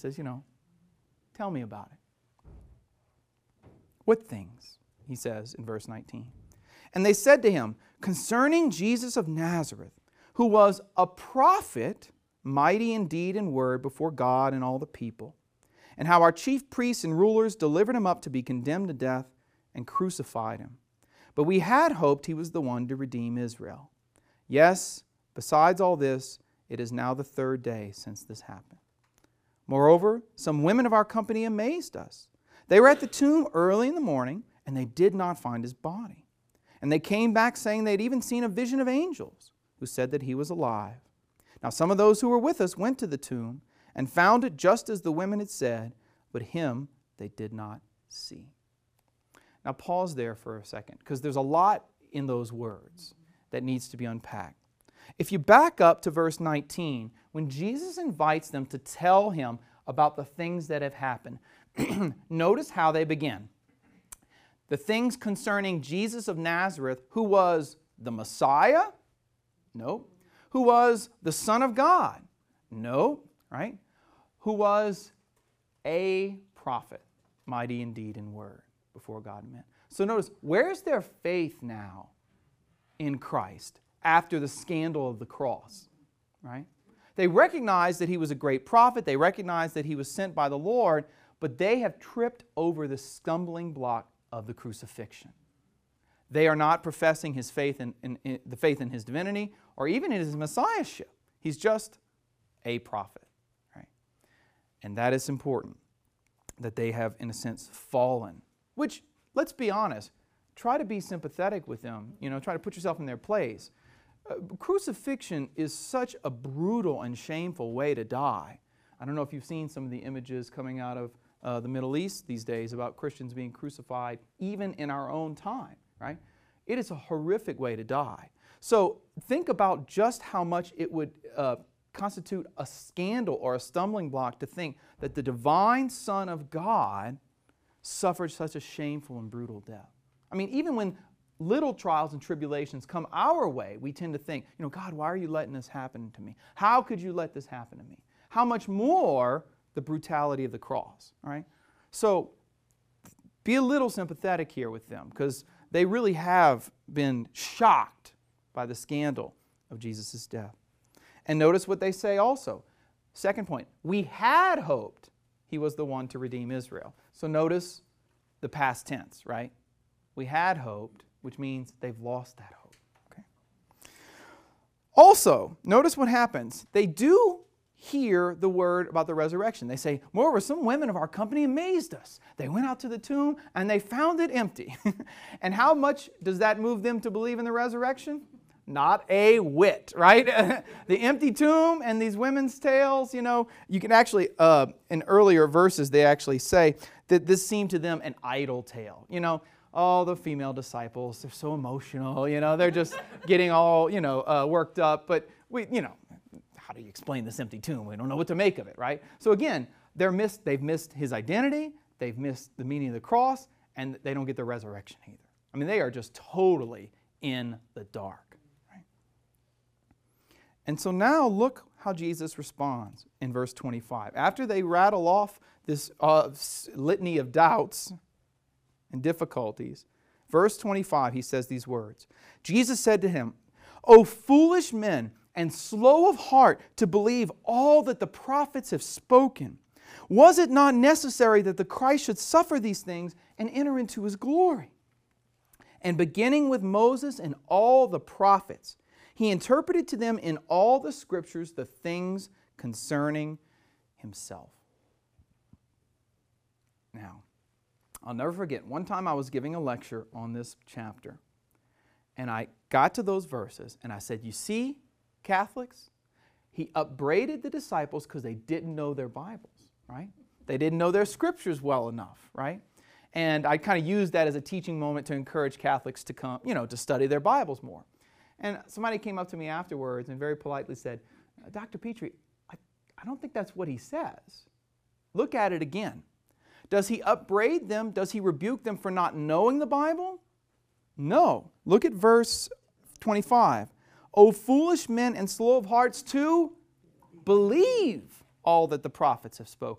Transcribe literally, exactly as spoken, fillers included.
says, you know, tell me about it. What things? He says in verse nineteen. And they said to him, concerning Jesus of Nazareth, who was a prophet, mighty in deed and word before God and all the people, and how our chief priests and rulers delivered him up to be condemned to death and crucified him. But we had hoped he was the one to redeem Israel. Yes, besides all this, it is now the third day since this happened. Moreover, some women of our company amazed us. They were at the tomb early in the morning, and they did not find his body. And they came back saying they had even seen a vision of angels who said that he was alive. Now some of those who were with us went to the tomb and found it just as the women had said, but him they did not see. Now pause there for a second, because there's a lot in those words that needs to be unpacked. If you back up to verse nineteen, when Jesus invites them to tell him about the things that have happened, notice how they begin. The things concerning Jesus of Nazareth, who was the Messiah? No. Who was the Son of God? No. Right? Who was a prophet, mighty in deed and word before God and men. So notice, where's their faith now in Christ after the scandal of the cross? Right? They recognize that he was a great prophet. They recognize that he was sent by the Lord, but they have tripped over the stumbling block of the crucifixion. They are not professing his faith in, in, in the faith in his divinity or even in his messiahship. He's just a prophet, right? And that is important, that they have, in a sense, fallen. Which, let's be honest, try to be sympathetic with them. You know, try to put yourself in their place. Uh, crucifixion is such a brutal and shameful way to die. I don't know if you've seen some of the images coming out of Uh, the Middle East these days about Christians being crucified even in our own time, right? It is a horrific way to die. So think about just how much it would uh, constitute a scandal or a stumbling block to think that the divine Son of God suffered such a shameful and brutal death. I mean, even when little trials and tribulations come our way, we tend to think, you know, God, why are you letting this happen to me? How could you let this happen to me? How much more the brutality of the cross, all right? So be a little sympathetic here with them, because they really have been shocked by the scandal of Jesus' death. And notice what they say also. Second point, we had hoped he was the one to redeem Israel. So notice the past tense, right? We had hoped, which means they've lost that hope. Okay. Also, notice what happens. They do hear the word about the resurrection. They say, moreover, some women of our company amazed us. They went out to the tomb and they found it empty. And how much does that move them to believe in the resurrection? Not a whit, right? The empty tomb and these women's tales, you know, you can actually, uh, in earlier verses, they actually say that this seemed to them an idle tale. You know, oh, the female disciples, they're so emotional, you know, they're just getting all, you know, uh, worked up. But we, you know, how do you explain this empty tomb? We don't know what to make of it, right? So again, they're missed, they've missed his identity, they've missed the meaning of the cross, and they don't get the resurrection either. I mean, they are just totally in the dark. Right? And so now look how Jesus responds in verse twenty-five. After they rattle off this uh, litany of doubts and difficulties, verse twenty-five, he says these words. Jesus said to him, O foolish men, and slow of heart to believe all that the prophets have spoken. Was it not necessary that the Christ should suffer these things and enter into his glory? And beginning with Moses and all the prophets, he interpreted to them in all the scriptures the things concerning himself. Now, I'll never forget, one time I was giving a lecture on this chapter, and I got to those verses, and I said, you see, Catholics, he upbraided the disciples because they didn't know their Bibles, right? They didn't know their scriptures well enough, right? And I kind of used that as a teaching moment to encourage Catholics to come, you know, to study their Bibles more. And somebody came up to me afterwards and very politely said, Doctor Petrie, I, I don't think that's what he says. Look at it again. Does he upbraid them? Does he rebuke them for not knowing the Bible? No. Look at verse twenty-five. O foolish men and slow of hearts to believe all that the prophets have spoken.